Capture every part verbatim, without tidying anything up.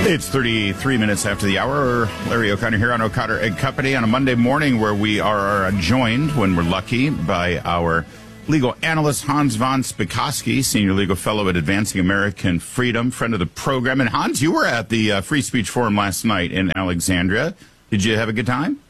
It's thirty-three minutes after the hour. Larry O'Connor here on O'Connor and Company on a Monday morning, where we are joined, when we're lucky, by our legal analyst, Hans von Spakovsky, Senior Legal Fellow at Advancing American Freedom, friend of the program. And Hans, you were at the uh, Free Speech Forum last night in Alexandria. Did you have a good time?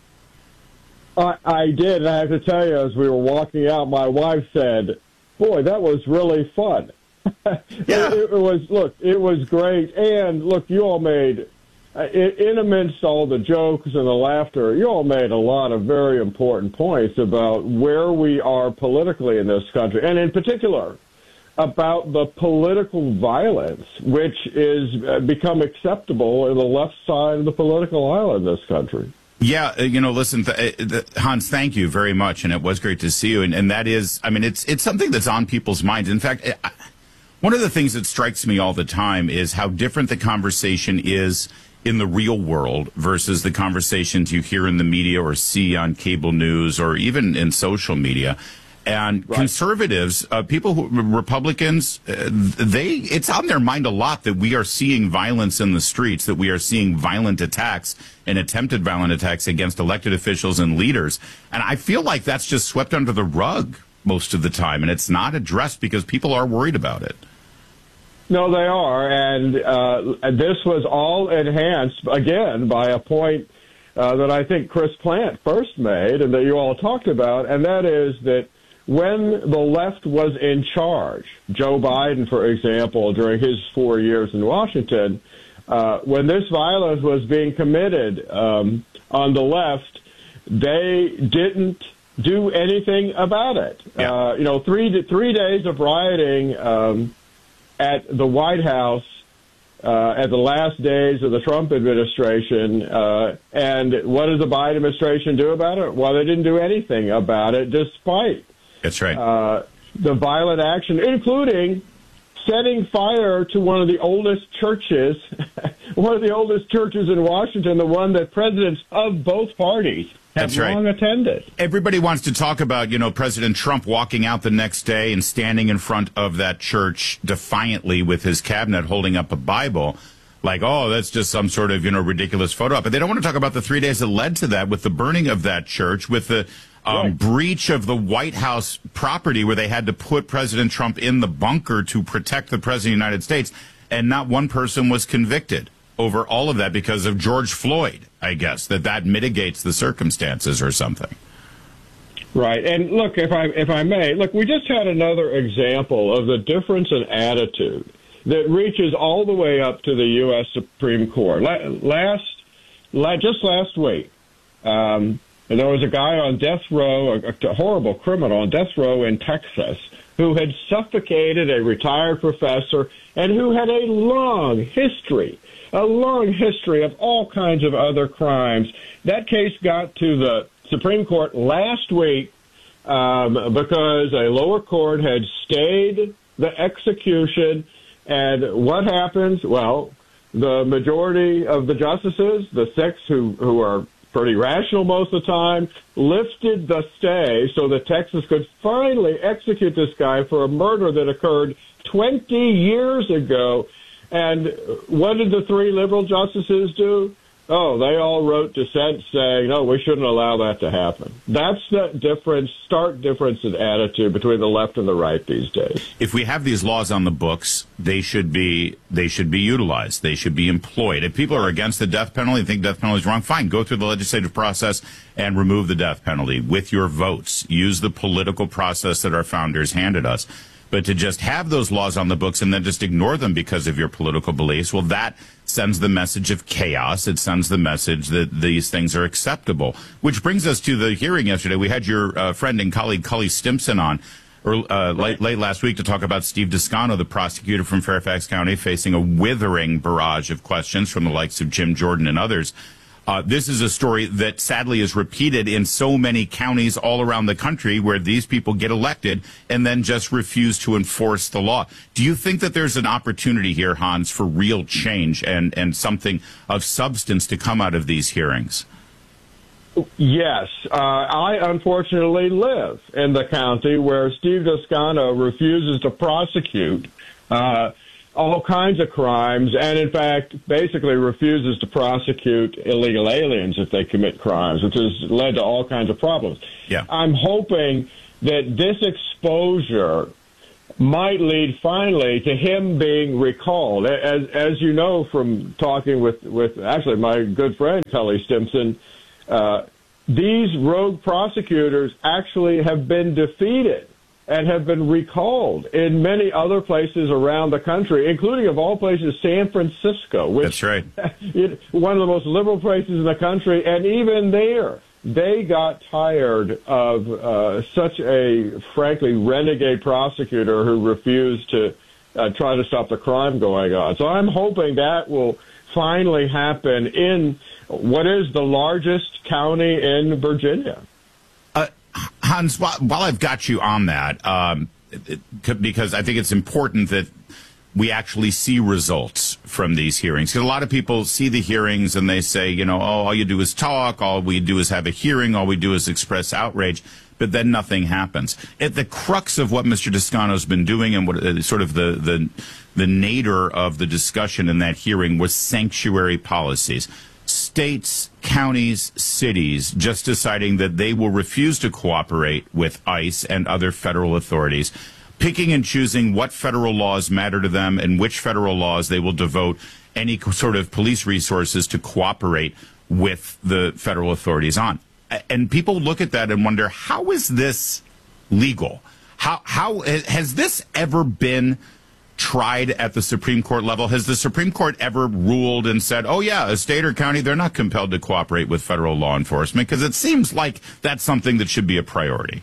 I, I did. And I have to tell you, as we were walking out, my wife said, boy, that was really fun. Yeah. it, it was, look, it was great. And, look, you all made, uh, in, in amidst all the jokes and the laughter, you all made a lot of very important points about where we are politically in this country, and in particular about the political violence which is uh, become acceptable in the left side of the political aisle in this country. Yeah, uh, you know, listen, th- th- Hans, thank you very much, and it was great to see you. And, and that is, I mean, it's it's something that's on people's minds. In fact, I, one of the things that strikes me all the time is how different the conversation is in the real world versus the conversations you hear in the media or see on cable news or even in social media. And right. Conservatives, uh, people who, Republicans, uh, they, it's on their mind a lot that we are seeing violence in the streets, that we are seeing violent attacks and attempted violent attacks against elected officials and leaders. And I feel like that's just swept under the rug most of the time, and it's not addressed because people are worried about it. No, they are, and uh, this was all enhanced, again, by a point uh, that I think Chris Plant first made and that you all talked about, and that is that when the left was in charge, Joe Biden, for example, during his four years in Washington, uh, when this violence was being committed um, on the left, they didn't do anything about it. Yeah. Uh, you know, three three days of rioting um, at the White House uh, at the last days of the Trump administration, uh, and what did the Biden administration do about it? Well, they didn't do anything about it, despite That's right. uh, the violent action, including setting fire to one of the oldest churches, one of the oldest churches in Washington, the one that presidents of both parties have That's right. long attended. Everybody wants to talk about, you know, President Trump walking out the next day and standing in front of that church defiantly with his cabinet holding up a Bible. Like, oh, that's just some sort of, you know, ridiculous photo op. But they don't want to talk about the three days that led to that, with the burning of that church, with the um, right. breach of the White House property where they had to put President Trump in the bunker to protect the President of the United States. And not one person was convicted over all of that because of George Floyd, I guess, that that mitigates the circumstances or something. Right. And look, if I if I may, look, we just had another example of the difference in attitude that reaches all the way up to the U S Supreme Court. Last, just last week, um, there was a guy on death row, a, a horrible criminal on death row in Texas, who had suffocated a retired professor and who had a long history, a long history of all kinds of other crimes. That case got to the Supreme Court last week um, because a lower court had stayed the execution. And what happens? Well, the majority of the justices, the six who, who are pretty rational most of the time, lifted the stay so that Texas could finally execute this guy for a murder that occurred twenty years ago. And what did the three liberal justices do? Oh, they all wrote dissent saying, no, we shouldn't allow that to happen. That's the difference, stark difference in attitude between the left and the right these days. If we have these laws on the books, they should be they should be utilized. They should be employed. If people are against the death penalty, think death penalty is wrong, fine. Go through the legislative process and remove the death penalty with your votes. Use the political process that our founders handed us. But to just have those laws on the books and then just ignore them because of your political beliefs, well, that sends the message of chaos. It sends the message that these things are acceptable. Which brings us to the hearing yesterday. We had your uh, friend and colleague Cully Stimson on uh, late, late last week to talk about Steve Descano, the prosecutor from Fairfax County, facing a withering barrage of questions from the likes of Jim Jordan and others. Uh, this is a story that sadly is repeated in so many counties all around the country where these people get elected and then just refuse to enforce the law. Do you think that there's an opportunity here, Hans, for real change and, and something of substance to come out of these hearings? Yes. Uh, I unfortunately live in the county where Steve Descano refuses to prosecute uh, all kinds of crimes, and in fact, basically refuses to prosecute illegal aliens if they commit crimes, which has led to all kinds of problems. Yeah. I'm hoping that this exposure might lead finally to him being recalled. As as you know from talking with, with actually my good friend Kelly Stimson, uh, these rogue prosecutors actually have been defeated and have been recalled in many other places around the country, including, of all places, San Francisco, which That's right. is one of the most liberal places in the country. And even there, they got tired of uh, such a, frankly, renegade prosecutor who refused to uh, try to stop the crime going on. So I'm hoping that will finally happen in what is the largest county in Virginia. Hans, while, while I've got you on that, um, it, it, because I think it's important that we actually see results from these hearings. Because a lot of people see the hearings and they say, you know, oh, all you do is talk, all we do is have a hearing, all we do is express outrage, but then nothing happens. At the crux of what Mister Toscano's been doing and what uh, sort of the, the, the nadir of the discussion in that hearing was sanctuary policies. States, counties, cities just deciding that they will refuse to cooperate with ICE and other federal authorities, picking and choosing what federal laws matter to them and which federal laws they will devote any sort of police resources to cooperate with the federal authorities on. And people look at that and wonder, how is this legal? How, how has this ever been tried at the Supreme Court level? Has the Supreme Court ever ruled and said, oh, yeah, a state or county, they're not compelled to cooperate with federal law enforcement? Because it seems like that's something that should be a priority.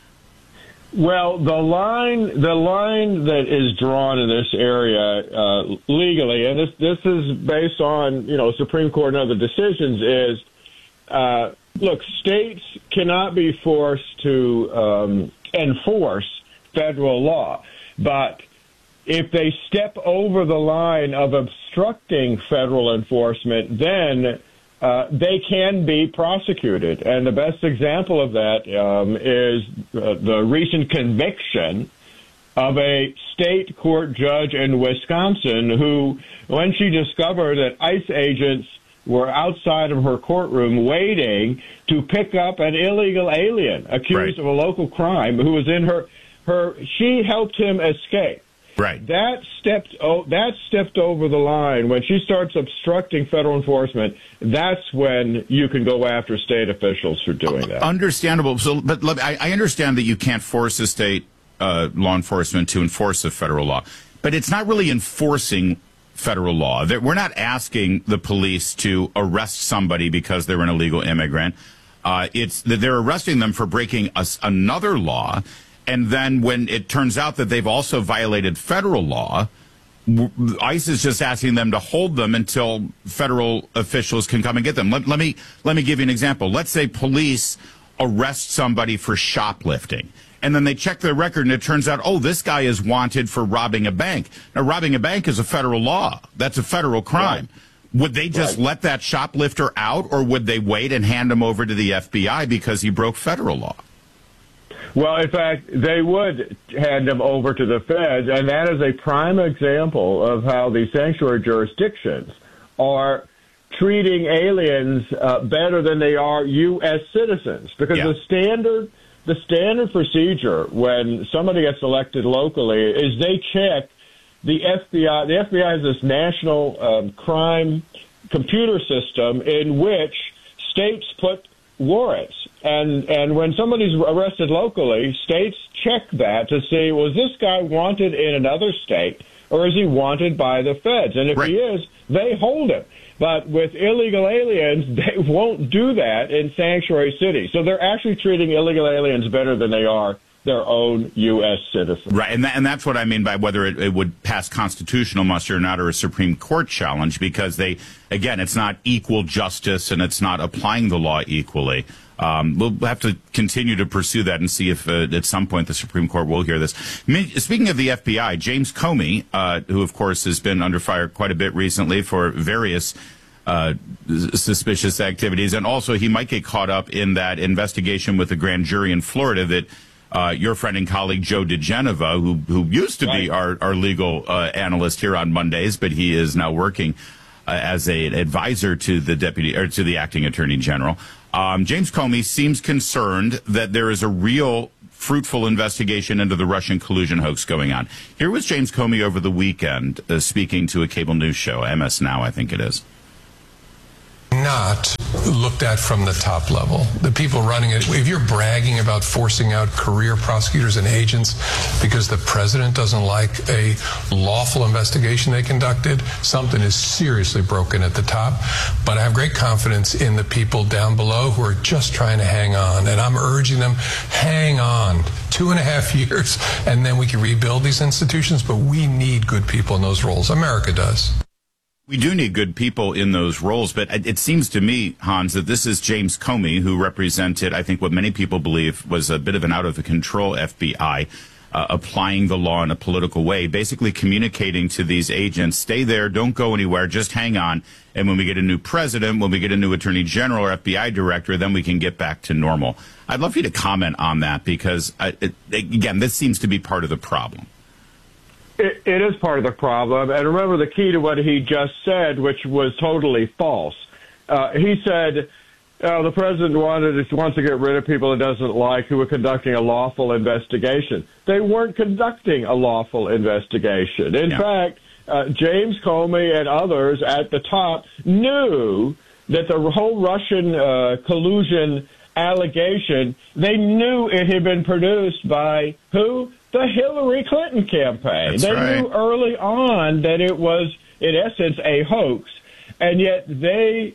Well, the line the line that is drawn in this area uh, legally, and this this is based on, you know, Supreme Court and other decisions, is, uh, look, states cannot be forced to um, enforce federal law, but if they step over the line of obstructing federal enforcement, then uh, they can be prosecuted. And the best example of that um, is uh, the recent conviction of a state court judge in Wisconsin who, when she discovered that ICE agents were outside of her courtroom waiting to pick up an illegal alien accused right. of a local crime who was in her, her, she helped him escape. Right. That stepped oh, that stepped over the line. When she starts obstructing federal enforcement, that's when you can go after state officials for doing that. Understandable. So, but look, I, I understand that you can't force a state uh, law enforcement to enforce a federal law, but it's not really enforcing federal law. That we're not asking the police to arrest somebody because they're an illegal immigrant. Uh, it's that they're arresting them for breaking a, another law. And then when it turns out that they've also violated federal law, ICE is just asking them to hold them until federal officials can come and get them. Let, let me let me give you an example. Let's say police arrest somebody for shoplifting, and then they check their record, and it turns out, oh, this guy is wanted for robbing a bank. Now, robbing a bank is a federal law. That's a federal crime. Right. Would they just right. let that shoplifter out, or would they wait and hand him over to the F B I because he broke federal law? Well, in fact, they would hand them over to the feds, and that is a prime example of how the sanctuary jurisdictions are treating aliens uh, better than they are U S citizens. Because yeah. the standard the standard procedure when somebody gets elected locally is they check the F B I. The F B I has this national um, crime computer system in which states put warrants. And and when somebody's arrested locally, states check that to see, was this guy wanted in another state or is he wanted by the feds? And if right. he is, they hold him. But with illegal aliens, they won't do that in sanctuary cities. So they're actually treating illegal aliens better than they are their own U S citizens. Right, and, that, and that's what I mean by whether it, it would pass constitutional muster or not, or a Supreme Court challenge, because they, again, it's not equal justice and it's not applying the law equally. Um, we'll have to continue to pursue that and see if uh, at some point the Supreme Court will hear this. Speaking of the F B I, James Comey, uh, who, of course, has been under fire quite a bit recently for various uh, suspicious activities, and also he might get caught up in that investigation with the grand jury in Florida that uh, your friend and colleague Joe DeGenova, who who used to right. be our, our legal uh, analyst here on Mondays, but he is now working uh, as a, an advisor to the deputy or to the acting attorney general. Um, James Comey seems concerned that there is a real fruitful investigation into the Russian collusion hoax going on. Here was James Comey over the weekend uh, speaking to a cable news show, M S Now, I think it is. Not looked at from the top level. The people running it, if you're bragging about forcing out career prosecutors and agents because the president doesn't like a lawful investigation they conducted, something is seriously broken at the top. But I have great confidence in the people down below who are just trying to hang on. And I'm urging them, hang on. Two and a half years, and then we can rebuild these institutions. But we need good people in those roles. America does. We do need good people in those roles, but it seems to me, Hans, that this is James Comey, who represented, I think, what many people believe was a bit of an out-of-control F B I, uh, applying the law in a political way, basically communicating to these agents, stay there, don't go anywhere, just hang on, and when we get a new president, when we get a new attorney general or F B I director, then we can get back to normal. I'd love for you to comment on that, because, uh, it, again, this seems to be part of the problem. It, it is part of the problem. And remember the key to what he just said, which was totally false. Uh, he said uh, the president wanted wants to get rid of people he doesn't like who are conducting a lawful investigation. They weren't conducting a lawful investigation. In yeah. fact, uh, James Comey and others at the top knew that the whole Russian uh, collusion allegation, they knew it had been produced by who? The Hillary Clinton campaign. That's they right. knew early on that it was, in essence, a hoax, and yet they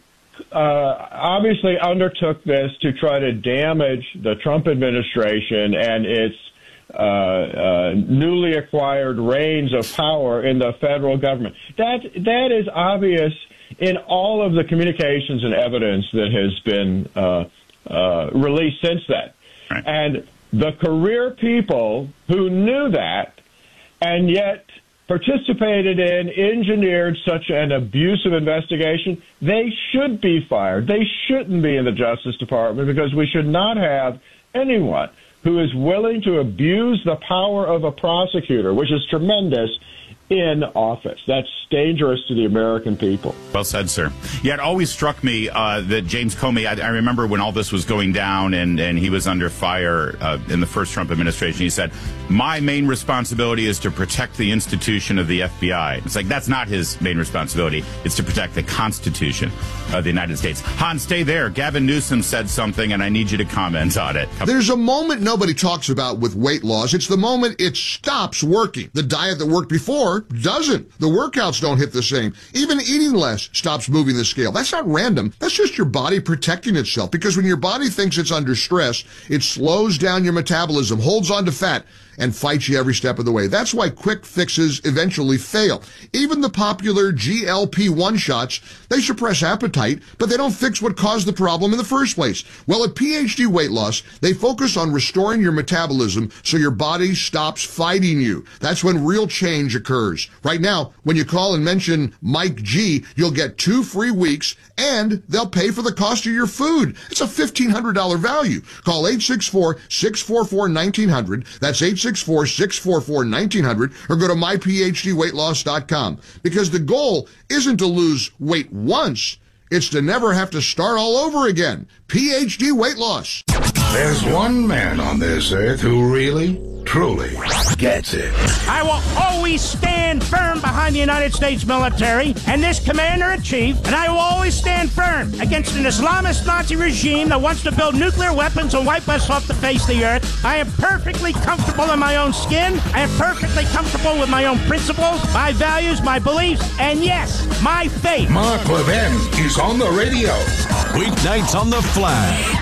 uh, obviously undertook this to try to damage the Trump administration and its uh, uh, newly acquired reins of power in the federal government. That that is obvious in all of the communications and evidence that has been uh, uh, released since then. Right. And the career people who knew that and yet participated in, engineered such an abusive investigation, they should be fired. They shouldn't be in the Justice Department, because we should not have anyone who is willing to abuse the power of a prosecutor, which is tremendous, in office. That's dangerous to the American people. Well said, sir. Yeah, it always struck me uh, that James Comey, I, I remember when all this was going down and, and he was under fire uh, in the first Trump administration, he said, my main responsibility is to protect the institution of the F B I. It's like, that's not his main responsibility. It's to protect the Constitution of the United States. Hans, stay there. Gavin Newsom said something, and I need you to comment on it. There's a moment nobody talks about with weight loss. It's the moment it stops working. The diet that worked before doesn't. The workouts don't hit the same. Even eating less stops moving the scale. That's not random. That's just your body protecting itself, because when your body thinks it's under stress, it slows down your metabolism, holds on to fat, and fights you every step of the way. That's why quick fixes eventually fail. Even the popular G L P one shots, they suppress appetite, but they don't fix what caused the problem in the first place. Well, at P H D Weight Loss, they focus on restoring your metabolism so your body stops fighting you. That's when real change occurs. Right now, when you call and mention Mike G, you'll get two free weeks, and they'll pay for the cost of your food. It's a fifteen hundred dollars value. Call eight six four, six four four, one nine zero zero. That's eight six four, six four four, one nine zero zero, or go to my p h d weight loss dot com. Because the goal isn't to lose weight once, it's to never have to start all over again. P H D Weight Loss. There's one man on this earth who really, truly gets it. I will always stand firm behind the United States military and this commander-in-chief, and I will always stand firm against an Islamist Nazi regime that wants to build nuclear weapons and wipe us off the face of the earth. I am perfectly comfortable in my own skin. I am perfectly comfortable with my own principles, my values, my beliefs, and yes, my faith. Mark Levin is on the radio. Weeknights on the Flag.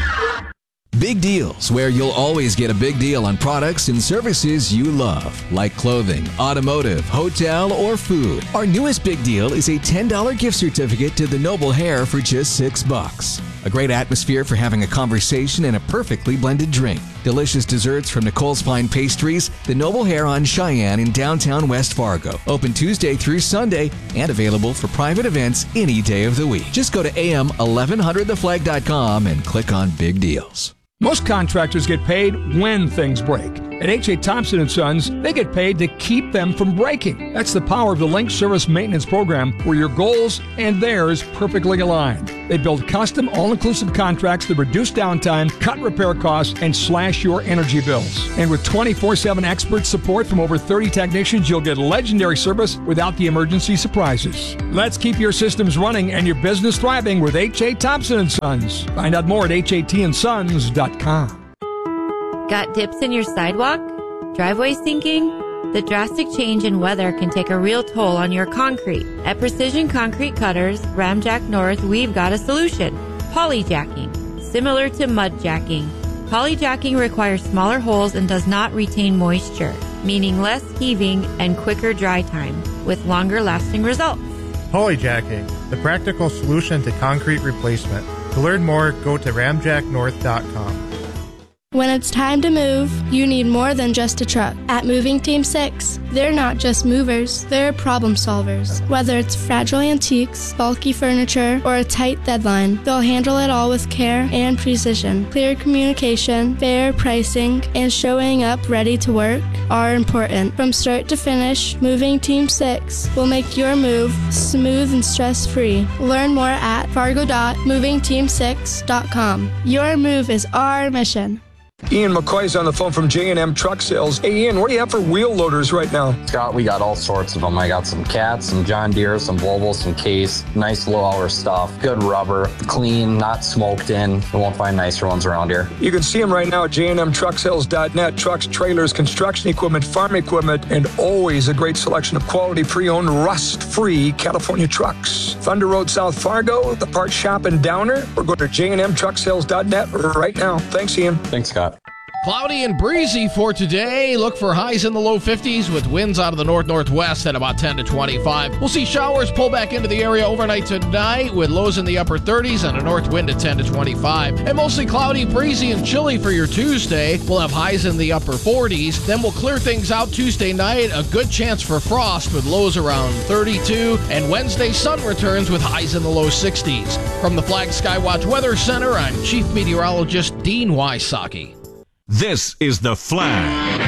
Big Deals, where you'll always get a big deal on products and services you love, like clothing, automotive, hotel, or food. Our newest big deal is a ten dollars gift certificate to the Noble Hair for just six bucks. A great atmosphere for having a conversation and a perfectly blended drink. Delicious desserts from Nicole's Fine Pastries, the Noble Hair on Cheyenne in downtown West Fargo. Open Tuesday through Sunday and available for private events any day of the week. Just go to A M eleven hundred the flag dot com and click on Big Deals. Most contractors get paid when things break. At H A. Thompson and Sons, they get paid to keep them from breaking. That's the power of the Link Service Maintenance Program, where your goals and theirs perfectly align. They build custom, all-inclusive contracts that reduce downtime, cut repair costs, and slash your energy bills. And with twenty-four seven expert support from over thirty technicians, you'll get legendary service without the emergency surprises. Let's keep your systems running and your business thriving with H A. Thompson and Sons. Find out more at H A T and sons dot com. Got dips in your sidewalk? Driveway sinking? The drastic change in weather can take a real toll on your concrete. At Precision Concrete Cutters, Ramjack North, we've got a solution. Polyjacking. Similar to mudjacking. Polyjacking requires smaller holes and does not retain moisture, meaning less heaving and quicker dry time, with longer lasting results. Polyjacking, the practical solution to concrete replacement. To learn more, go to ramjack north dot com. When it's time to move, you need more than just a truck. At Moving Team six, they're not just movers, they're problem solvers. Whether it's fragile antiques, bulky furniture, or a tight deadline, they'll handle it all with care and precision. Clear communication, fair pricing, and showing up ready to work are important. From start to finish, Moving Team six will make your move smooth and stress-free. Learn more at fargo dot moving team six dot com. Your move is our mission. Ian McCoy's on the phone from J and M Truck Sales. Hey, Ian, what do you have for wheel loaders right now? Scott, we got all sorts of them. I got some Cats, some John Deere, some Volvo, some Case. Nice low-hour stuff. Good rubber. Clean, not smoked in. You won't find nicer ones around here. You can see them right now at j n m truck sales dot net. Trucks, trailers, construction equipment, farm equipment, and always a great selection of quality pre-owned, rust-free California trucks. Thunder Road, South Fargo, the parts shop in Downer, or go to j n m truck sales dot net right now. Thanks, Ian. Thanks, Scott. Cloudy and breezy for today. Look for highs in the low fifties with winds out of the north-northwest at about ten to twenty-five. We'll see showers pull back into the area overnight tonight with lows in the upper thirties and a north wind at ten to twenty-five. And mostly cloudy, breezy, and chilly for your Tuesday. We'll have highs in the upper forties. Then we'll clear things out Tuesday night. A good chance for frost with lows around thirty-two. And Wednesday, sun returns with highs in the low sixties. From the Flag Skywatch Weather Center, I'm Chief Meteorologist Dean Wysocki. This is The Flag.